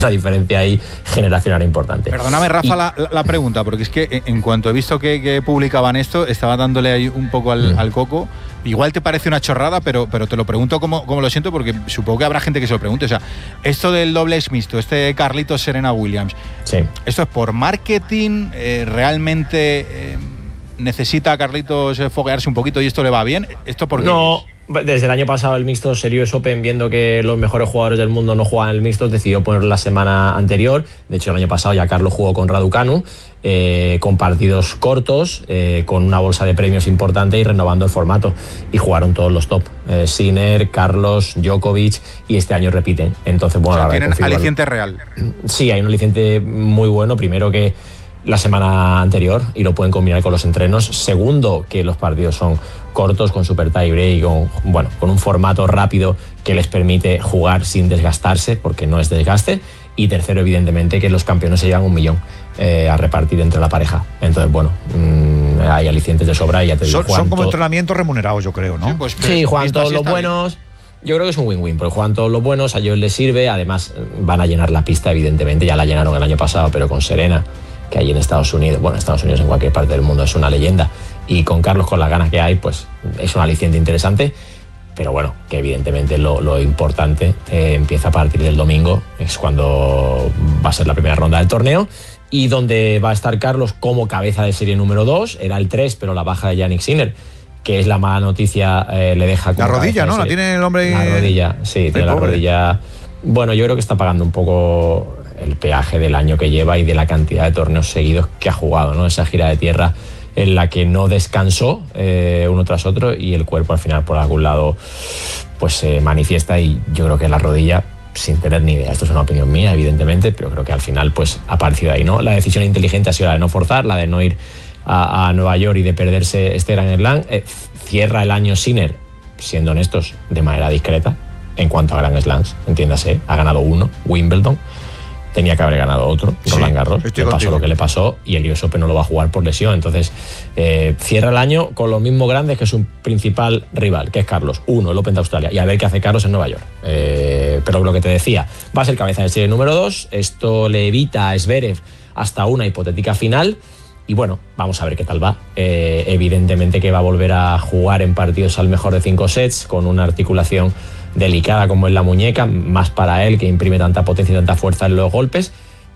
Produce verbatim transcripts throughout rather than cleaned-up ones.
una diferencia ahí generacional importante. Perdóname, Rafa, y, la, la pregunta, porque es que en cuanto he visto que, que publicaban esto, estaba dándole ahí un poco al, mm. al coco. Igual te parece una chorrada, pero, pero te lo pregunto como, como lo siento, porque supongo que habrá gente que se lo pregunte. O sea, esto del doble mixto, este Carlitos Serena Williams, sí. ¿esto es por marketing? Eh, ¿Realmente eh, necesita Carlitos foguearse un poquito y esto le va bien? ¿Esto por qué? No. Desde el año pasado el mixto Serie U S Open, viendo que los mejores jugadores del mundo no juegan el mixto, decidió ponerlo la semana anterior. De hecho, el año pasado ya Carlos jugó con Raducanu, eh, con partidos cortos, eh, con una bolsa de premios importante y renovando el formato. Y jugaron todos los top. Eh, Sinner, Carlos, Djokovic, y este año repiten. Entonces, bueno, o sea, la tienen aliciente real. Sí, hay un aliciente muy bueno. Primero, que la semana anterior y lo pueden combinar con los entrenos. Segundo, que los partidos son cortos, con super tie break, con, bueno, con un formato rápido que les permite jugar sin desgastarse, porque no es desgaste. Y tercero, evidentemente, que los campeones se llevan un millón eh, a repartir entre la pareja. Entonces, bueno, mmm, hay alicientes de sobra y ya te digo. Son, son como entrenamientos remunerados, yo creo, ¿no? Sí, pues, sí, juegan todos los buenos. Yo creo que es un win-win, porque juegan todos los buenos, a ellos les sirve. Además, van a llenar la pista, evidentemente. Ya la llenaron el año pasado, pero con Serena, que allí en Estados Unidos, bueno, Estados Unidos en cualquier parte del mundo es una leyenda, y con Carlos, con las ganas que hay, pues es un aliciente interesante, pero bueno, que evidentemente lo, lo importante eh, empieza a partir del domingo, es cuando va a ser la primera ronda del torneo, y donde va a estar Carlos como cabeza de serie número dos, era el tres, pero la baja de Jannik Sinner, que es la mala noticia, eh, le deja como la rodilla, ¿no? La tiene el hombre... La rodilla, sí, tiene la rodilla... Bueno, yo creo que está pagando un poco el peaje del año que lleva y de la cantidad de torneos seguidos que ha jugado, ¿no? Esa gira de tierra en la que no descansó eh, uno tras otro, y el cuerpo al final por algún lado pues se eh, manifiesta, y yo creo que la rodilla, sin tener ni idea, esto es una opinión mía evidentemente, pero creo que al final pues ha aparecido ahí, ¿no? La decisión inteligente ha sido la de no forzar, la de no ir a, a Nueva York y de perderse este Grand Slam. Eh, cierra el año Sinner, siendo honestos, de manera discreta en cuanto a Grand Slams, entiéndase, ha ganado uno, Wimbledon. Tenía que haber ganado otro, sí, Roland Garros. Le pasó lo que le pasó y el U S Open no lo va a jugar por lesión. Entonces, eh, cierra el año con los mismos grandes que su principal rival, que es Carlos. Uno, el Open de Australia. Y a ver qué hace Carlos en Nueva York. Eh, pero lo que te decía, va a ser cabeza de serie número dos. Esto le evita a Zverev hasta una hipotética final. Y bueno, vamos a ver qué tal va. Eh, evidentemente que va a volver a jugar en partidos al mejor de cinco sets, con una articulación delicada como es la muñeca, más para él, que imprime tanta potencia y tanta fuerza en los golpes,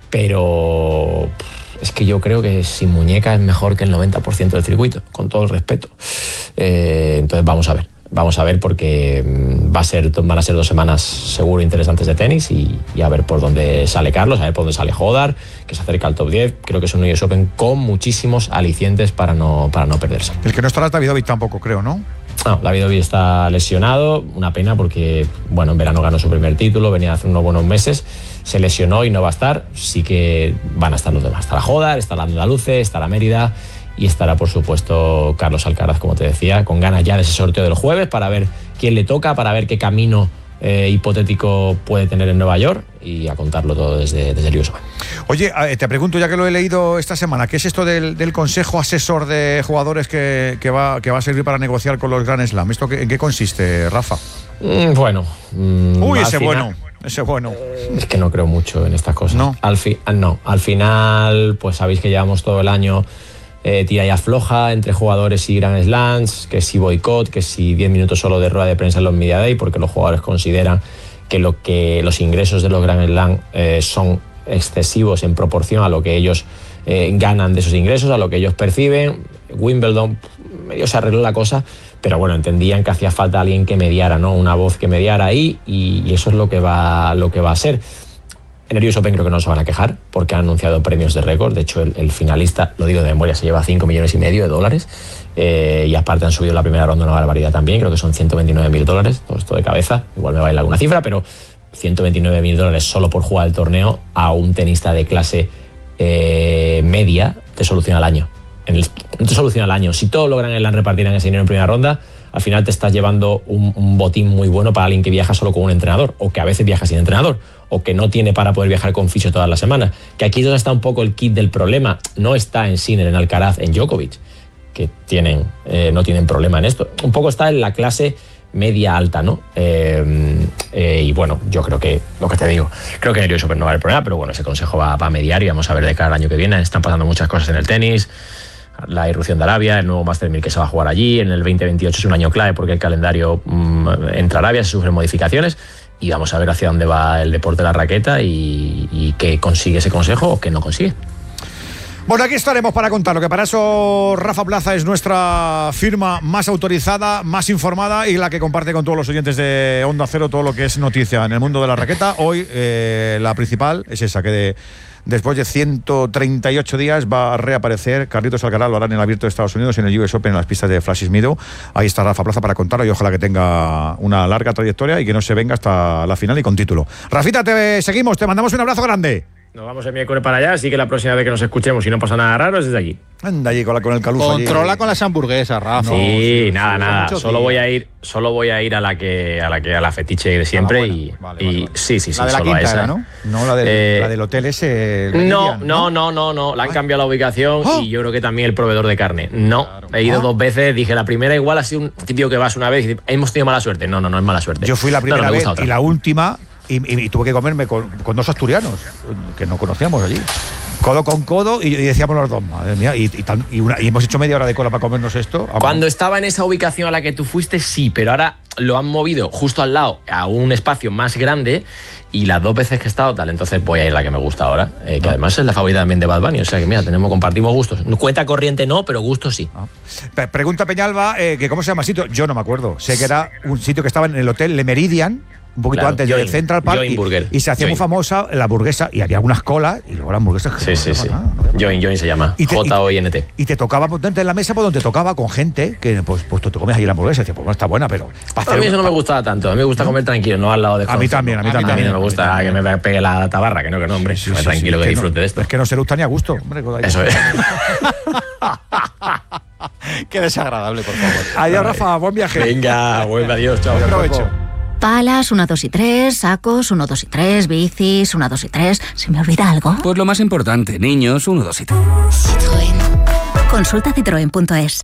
pero es que yo creo que sin muñeca es mejor que el noventa por ciento del circuito, con todo el respeto. Eh, entonces vamos a ver, vamos a ver, porque va a ser, van a ser dos semanas seguro interesantes de tenis, y, y a ver por dónde sale Carlos, a ver por dónde sale Hodar, que se acerca al top diez. Creo que es un U S Open con muchísimos alicientes para no, para no perderse. El que no estará es Davidovich tampoco, creo, ¿no? No, Davidovich está lesionado, una pena porque, bueno, en verano ganó su primer título, venía hace unos buenos meses, se lesionó y no va a estar. Sí que van a estar los demás. Estará Hodar, estará Andaluce, estará Mérida, y estará, por supuesto, Carlos Alcaraz, como te decía, con ganas ya de ese sorteo del jueves, para ver quién le toca, para ver qué camino eh, hipotético puede tener en Nueva York, y a contarlo todo desde, desde el U S Open. Oye, te pregunto, ya que lo he leído esta semana, ¿qué es esto del, del consejo asesor de jugadores que, que, va, que va a servir para negociar con los Grand Slam? ¿Esto qué, en qué consiste, Rafa? Mm, bueno. Mm, Uy, ese final, bueno. Ese bueno. Eh, es que no creo mucho en estas cosas. No. Al, fi, no, al final, pues sabéis que llevamos todo el año eh, tira y afloja entre jugadores y Grand Slams, que si boicot, que si diez minutos solo de rueda de prensa en los Media Day, porque los jugadores consideran que, lo que los ingresos de los Grand Slam eh, son excesivos en proporción a lo que ellos eh, ganan de esos ingresos, a lo que ellos perciben. Wimbledon medio se arregló la cosa, pero bueno, entendían que hacía falta alguien que mediara, ¿no? Una voz que mediara ahí, y, y eso es lo que va, lo que va a ser. En el U S Open creo que no se van a quejar, porque han anunciado premios de récord. De hecho, el, el finalista, lo digo de memoria, se lleva cinco millones y medio de dólares, eh, y aparte han subido la primera ronda una barbaridad también, creo que son ciento veintinueve mil dólares, todo esto de cabeza, igual me baila alguna cifra, pero ciento veintinueve mil dólares solo por jugar el torneo a un tenista de clase eh, media te soluciona el año. En el, no te soluciona el año. Si todos logran el repartir ese dinero en primera ronda, al final te estás llevando un, un botín muy bueno para alguien que viaja solo con un entrenador, o que a veces viaja sin entrenador, o que no tiene para poder viajar con fisio todas las semanas. Que aquí es donde está un poco el kit del problema. No está en Sinner, en Alcaraz, en Djokovic, que tienen, eh, no tienen problema en esto. Un poco está en la clase media alta, ¿no? Eh, eh, y bueno, yo creo que, lo que te digo, creo que en el U S Open no va a haber problema, pero bueno, ese consejo va, va a mediar y vamos a ver de cara al año que viene. Están pasando muchas cosas en el tenis, la irrupción de Arabia, el nuevo Master mil que se va a jugar allí, en el veinte veintiocho es un año clave porque el calendario mmm, entra Arabia, se sufren modificaciones y vamos a ver hacia dónde va el deporte de la raqueta y, y qué consigue ese consejo o qué no consigue. Bueno, aquí estaremos para contarlo, que para eso Rafa Plaza es nuestra firma más autorizada, más informada y la que comparte con todos los oyentes de Onda Cero todo lo que es noticia en el mundo de la raqueta. Hoy eh, la principal es esa, que de, después de ciento treinta y ocho días va a reaparecer Carlitos Alcaraz, lo hará en el Abierto de Estados Unidos, en el U S Open, en las pistas de Flash Meadow. Ahí está Rafa Plaza para contarlo y ojalá que tenga una larga trayectoria y que no se venga hasta la final y con título. Rafita, te seguimos, te mandamos un abrazo grande. Nos vamos el miércoles para allá, así que la próxima vez que nos escuchemos y no pasa nada raro es desde allí. Anda allí con, la, con el caluzo. Controla allí. Con las hamburguesas, Rafa. Sí, no, sí, nada, sí, nada. Solo días. voy a ir, solo voy a ir a la que, a la que, a la fetiche de siempre ah, y, vale, y vale, vale. sí, sí, sí. La de la solo quinta esa. era, ¿no? No, la del, Eh, la del hotel ese. No, Meridian, no, no, no, no. La han cambiado la ubicación ¡Oh! y yo creo que también el proveedor de carne. No, Claro. he ido ¿Ah? dos veces. Dije, la primera igual ha sido un típico que vas una vez y dices, hemos tenido mala suerte. No, no, no es mala suerte. Yo fui la primera no, no, me vez gusta otra. y la última y, y, y tuve que comerme con, con dos asturianos que no conocíamos allí. Codo con codo y, y decíamos los dos, madre mía, y, y, tan, y, una, y hemos hecho media hora de cola para comernos esto. Cuando estaba en esa ubicación a la que tú fuiste, sí, pero ahora lo han movido justo al lado a un espacio más grande y las dos veces que he estado tal, entonces voy a ir a la que me gusta ahora, eh, que además es la favorita también de Bad Bunny, o sea que mira, tenemos, compartimos gustos. Cuenta corriente no, pero gustos sí. Ah. Pregunta Peñalba, eh, que ¿cómo se llama el sitio? Yo no me acuerdo. Sé que era un sitio que estaba en el hotel Le Meridian, un poquito Claro, antes Join, del Central Park, Join y, Burger. y se hacía Join. muy famosa la hamburguesa y había algunas colas y luego la hamburguesa. Sí, sí, sí. Join, Join se llama. J O I N T. Y te tocaba ponerte en la mesa por donde te tocaba con gente que pues, pues tú te comes ahí la hamburguesa y dices, pues no está buena, pero para A mí hacer- eso no me gustaba tanto, a mí me gusta comer tranquilo, no al lado de A mí también, a mí A mí también. no me gusta que me pegue la tabarra, que no, que no, hombre. Sí, Comer sí, tranquilo, sí, que no- disfrute de esto. Es que no se gusta ni a gusto, hombre. Eso es. Qué desagradable, por favor. Adiós, Rafa, buen viaje. Venga, vuelve, adiós, chao. Buen provecho. Palas, uno, dos y tres, sacos, uno, dos y tres, bicis, uno, dos y tres. ¿Se me olvida algo? Pues lo más importante, niños, uno, dos y tres. Citroën. Consulta citroen punto es.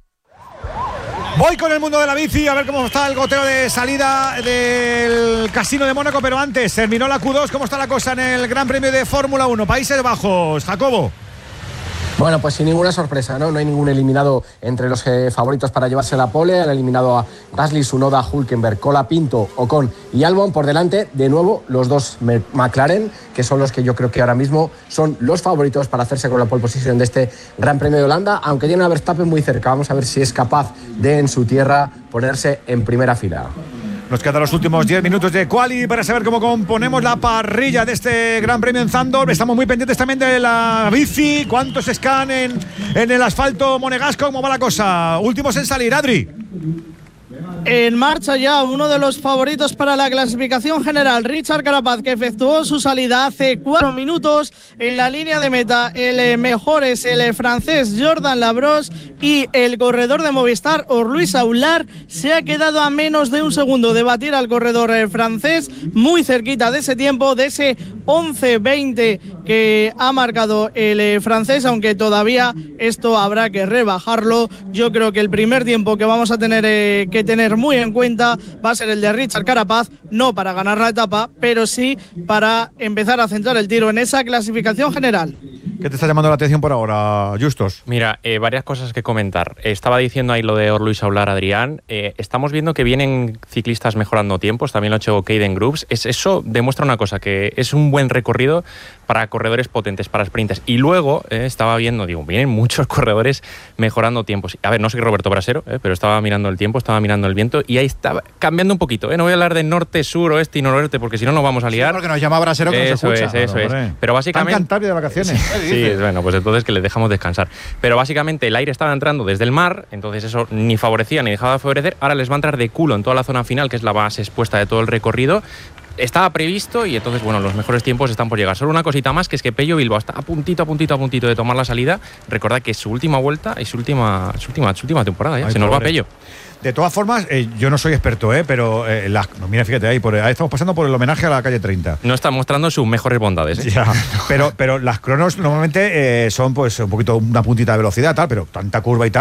Voy con el mundo de la bici a ver cómo está el goteo de salida del Casino de Mónaco, pero antes terminó la Q dos. ¿Cómo está la cosa en el Gran Premio de Fórmula uno? Países Bajos, Jacobo. Bueno, pues sin ninguna sorpresa, ¿no? No hay ningún eliminado entre los eh, favoritos para llevarse la pole. Han eliminado a Gasly, Tsunoda, Hülkenberg, Colapinto, Ocon y Albon. Por delante, de nuevo, los dos McLaren, que son los que yo creo que ahora mismo son los favoritos para hacerse con la pole position de este Gran Premio de Holanda, aunque tiene a Verstappen muy cerca. Vamos a ver si es capaz de, en su tierra, ponerse en primera fila. Nos quedan los últimos diez minutos de quali para saber cómo componemos la parrilla de este Gran Premio en Zandvoort. Estamos muy pendientes también de la bici. ¿Cuántos están en, en el asfalto monegasco? ¿Cómo va la cosa? Últimos en salir, Adri. En marcha ya uno de los favoritos para la clasificación general, Richard Carapaz, que efectuó su salida hace cuatro minutos en la línea de meta. El mejor es el francés Jordan Labros y el corredor de Movistar, Orluis Aular, se ha quedado a menos de un segundo de batir al corredor francés, muy cerquita de ese tiempo, de ese once veinte que ha marcado el francés, aunque todavía esto habrá que rebajarlo. Yo creo que el primer tiempo que vamos a tener eh, que tener muy en cuenta va a ser el de Richard Carapaz, no para ganar la etapa, pero sí para empezar a centrar el tiro en esa clasificación general. ¿Qué te está llamando la atención por ahora, Justos? Mira, eh, varias cosas que comentar. Estaba diciendo ahí lo de Orluis Aular, Adrián. Eh, estamos viendo que vienen ciclistas mejorando tiempos, también lo ha hecho Caden Groups. Es, eso demuestra una cosa, que es un buen recorrido para corredores potentes, para sprinters. Y luego eh, estaba viendo, digo, vienen muchos corredores mejorando tiempos. A ver, no soy Roberto Brasero, eh, pero estaba mirando el tiempo, estaba mirando el viento y ahí estaba cambiando un poquito. Eh. No voy a hablar de norte, sur, oeste y noroeste porque si no nos vamos a liar. Sí, porque nos llama Brasero que eso nos escucha. es, eso Claro, es. hombre. Pero básicamente... Tan Cantabria de vacaciones. Sí, es bueno, pues entonces que les dejamos descansar. Pero básicamente el aire estaba entrando desde el mar, entonces eso ni favorecía ni dejaba de favorecer. Ahora les va a entrar de culo en toda la zona final, que es la base expuesta de todo el recorrido. Estaba previsto y entonces, bueno, los mejores tiempos están por llegar. Solo una cosita más, que es que Pello Bilbao está a puntito, a puntito, a puntito de tomar la salida. Recordad que es su última vuelta y su última, su última, su última temporada, ¿eh? Ay, Se nos va pobre. Pello. De todas formas, eh, yo no soy experto, eh, pero eh, la, no, mira, fíjate ahí, por, ahí estamos pasando por el homenaje a la calle treinta. No está mostrando sus mejores bondades, ¿eh? Ya, pero, pero las cronos normalmente eh, son pues un poquito una puntita de velocidad, tal, pero tanta curva y tal.